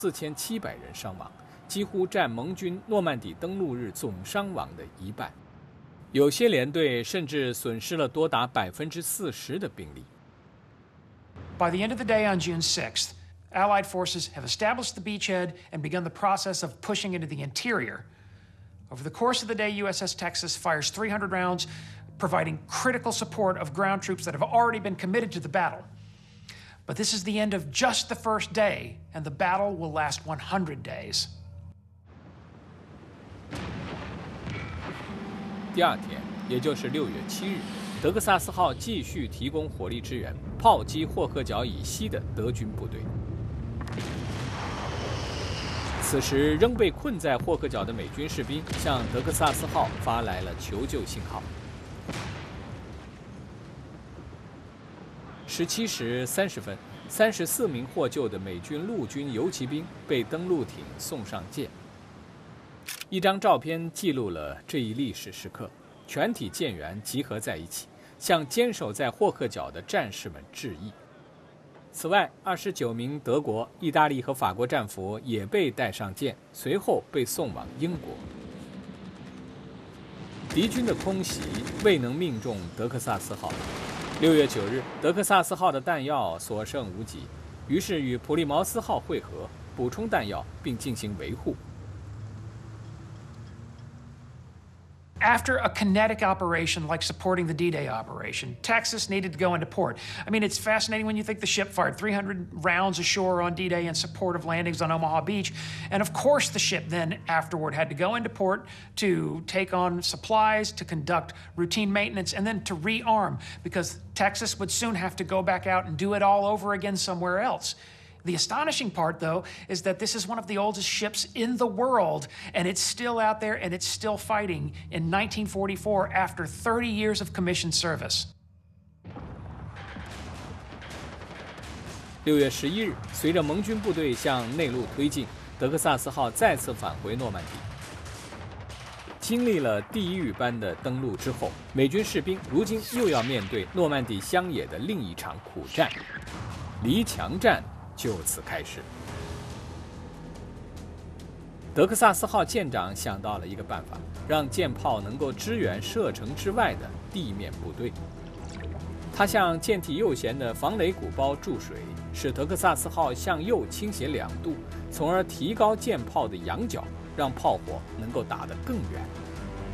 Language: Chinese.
4700人伤亡，几乎占盟军诺曼底登陆日总伤亡的一半。有些连队甚至损失了多达40%的兵力。 By the end of the day on June 6th, Allied forces have established the beachhead and begun the process of pushing into the interior. Over the course of the day, USS Texas fires 300 rounds, providing critical support of ground troops that have already been committed to the battle. But this is the end of just the first day, and the battle will last 100 days. 第二天，也就是6月7日，德克萨斯号继续提供火力支援，炮击霍克角以西的德军部队。此时，仍被困在霍克角的美军士兵向德克萨斯号发来了求救信号。17时30分，34名获救的美军陆军游骑兵被登陆艇送上舰。一张照片记录了这一历史时刻，全体舰员集合在一起，向坚守在霍克角的战士们致意。此外，29名德国、意大利和法国战俘也被带上舰，随后被送往英国。敌军的空袭未能命中德克萨斯号。6月9日，德克萨斯号的弹药所剩无几，于是与普利茅斯号会合，补充弹药并进行维护。 After a kinetic operation like supporting the D-Day operation, Texas needed to go into port. I mean, it's fascinating when you think the ship fired 300 rounds ashore on D-Day in support of landings on Omaha Beach. And of course, the ship then afterward had to go into port to take on supplies, to conduct routine maintenance, and then to rearm, because Texas would soon have to go back out and do it all over again somewhere else. The astonishing part, though, is that this is one of the oldest ships in the world, and it's still out there and it's still fighting in 1944 after 30 years of commissioned service. 6月11日，随着盟军部队向内陆推进，德克萨斯号再次返回诺曼底。经历了地狱般的登陆之后，美军士兵如今又要面对诺曼底乡野的另一场苦战——黎墙战。就此开始，德克萨斯号舰长想到了一个办法，让舰炮能够支援射程之外的地面部队。他向舰体右舷的防雷鼓包注水，使德克萨斯号向右倾斜2度，从而提高舰炮的仰角，让炮火能够打得更远。